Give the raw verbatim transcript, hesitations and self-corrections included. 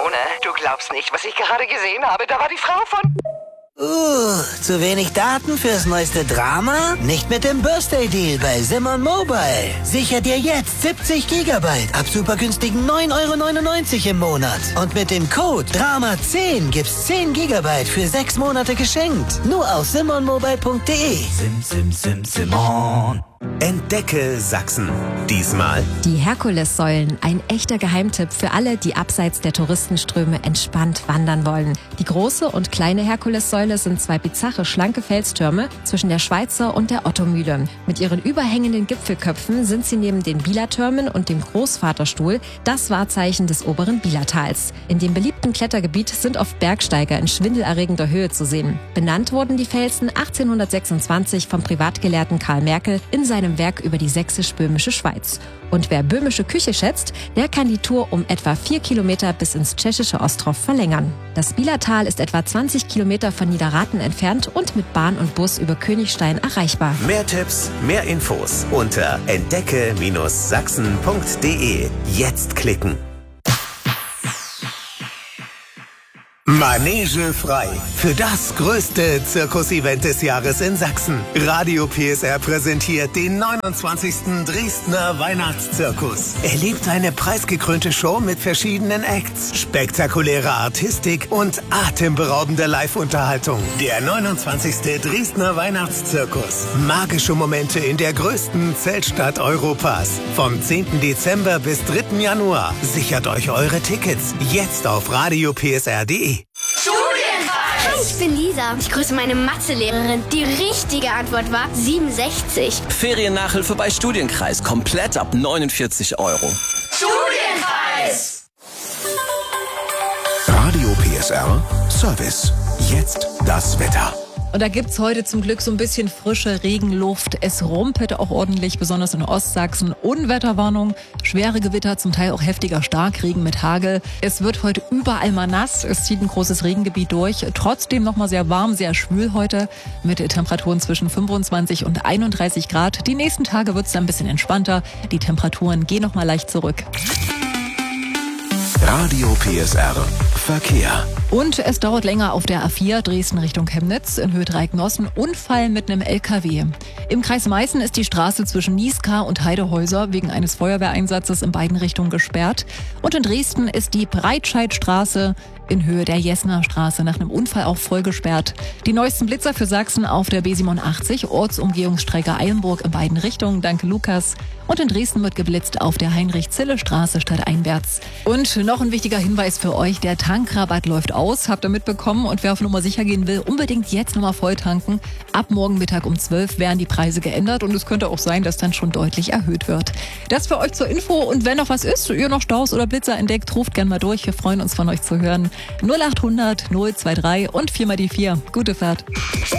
Simone, du glaubst nicht, was ich gerade gesehen habe. Da war die Frau von... Uh, zu wenig Daten fürs neueste Drama? Nicht mit dem Birthday Deal bei Simon Mobile. Sicher dir jetzt siebzig Gigabyte ab super günstigen neun Euro neunundneunzig im Monat. Und mit dem Code Drama zehn gibt's zehn Gigabyte für sechs Monate geschenkt. Nur auf simon mobile punkt de. Sim, sim, sim, Simon. Entdecke Sachsen. Diesmal die Herkulessäulen, ein echter Geheimtipp für alle, die abseits der Touristenströme entspannt wandern wollen. Die große und kleine Herkulessäule sind zwei bizarre, schlanke Felstürme zwischen der Schweizer und der Ottomühle. Mit ihren überhängenden Gipfelköpfen sind sie neben den Bielertürmen und dem Großvaterstuhl das Wahrzeichen des oberen Bielertals. In dem beliebten Klettergebiet sind oft Bergsteiger in schwindelerregender Höhe zu sehen. Benannt wurden die Felsen achtzehnhundertsechsundzwanzig vom Privatgelehrten Karl Merkel in seinem Werk über die sächsisch-böhmische Schweiz. Und wer böhmische Küche schätzt, der kann die Tour um etwa vier Kilometer bis ins tschechische Ostrov verlängern. Das Bielertal ist etwa zwanzig Kilometer von Niederrathen entfernt und mit Bahn und Bus über Königstein erreichbar. mehr Tipps, mehr Infos unter entdecke Sachsen punkt de. Jetzt klicken. Manege frei für das größte Zirkusevent des Jahres in Sachsen. Radio P S R präsentiert den neunundzwanzigsten Dresdner Weihnachtszirkus. Erlebt eine preisgekrönte Show mit verschiedenen Acts, spektakuläre Artistik und atemberaubende Live-Unterhaltung. Der neunundzwanzigste Dresdner Weihnachtszirkus. Magische Momente in der größten Zeltstadt Europas. Vom zehnten Dezember bis dritten Januar. Sichert euch eure Tickets jetzt auf radio p s r punkt de. Studienreis! Hi, ich bin Lisa. Ich grüße meine Mathelehrerin. Die richtige Antwort war siebenundsechzig. Feriennachhilfe bei Studienkreis. Komplett ab neunundvierzig Euro. Studienreis! Radio P S R Service. Jetzt das Wetter. Und da gibt's heute zum Glück so ein bisschen frische Regenluft. Es rumpelt auch ordentlich, besonders in Ostsachsen. Unwetterwarnung, schwere Gewitter, zum Teil auch heftiger Starkregen mit Hagel. Es wird heute überall mal nass. Es zieht ein großes Regengebiet durch. Trotzdem noch mal sehr warm, sehr schwül heute mit Temperaturen zwischen fünfundzwanzig und einunddreißig Grad. Die nächsten Tage wird's dann ein bisschen entspannter. Die Temperaturen gehen noch mal leicht zurück. Radio P S R Verkehr. Und es dauert länger auf der A vier Dresden Richtung Chemnitz in Höhe Dreiecknossen. Unfall mit einem L K W. Im Kreis Meißen ist die Straße zwischen Nieskar und Heidehäuser wegen eines Feuerwehreinsatzes in beiden Richtungen gesperrt. Und in Dresden ist die Breitscheidstraße in Höhe der Jessener Straße nach einem Unfall auch voll gesperrt. Die neuesten Blitzer für Sachsen auf der B siebenundachtzig, Ortsumgehungsstrecke Eilenburg in beiden Richtungen. Danke, Lukas. Und in Dresden wird geblitzt auf der Heinrich-Zille-Straße stadteinwärts. Und noch ein wichtiger Hinweis für euch, der Tankrabatt läuft aus, habt ihr mitbekommen. Und wer auf Nummer sicher gehen will, unbedingt jetzt nochmal voll tanken. Ab morgen Mittag um zwölf werden die Preise geändert und es könnte auch sein, dass dann schon deutlich erhöht wird. Das für euch zur Info und wenn noch was ist, ihr noch Staus oder Blitzer entdeckt, ruft gerne mal durch. Wir freuen uns von euch zu hören. null achthundert null zwei drei und vier mal die vier. Gute Fahrt.